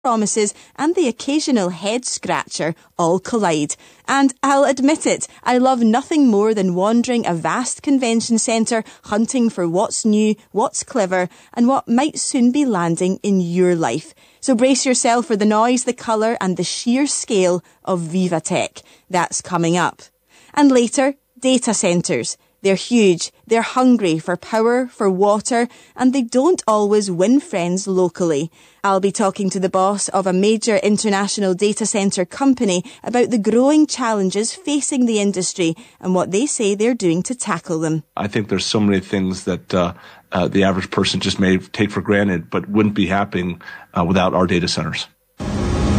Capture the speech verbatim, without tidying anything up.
promises and the occasional head scratcher all collide. And I'll admit it, I love nothing more than wandering a vast convention centre hunting for what's new, what's clever, and what might soon be landing in your life. So brace yourself for the noise, the colour, and the sheer scale of VivaTech. That's coming up. And later, data centres. They're huge, they're hungry for power, for water, and they don't always win friends locally. I'll be talking to the boss of a major international data centre company about the growing challenges facing the industry and what they say they're doing to tackle them. I think there's so many things that uh, uh, the average person just may take for granted, but wouldn't be happening uh, without our data centres.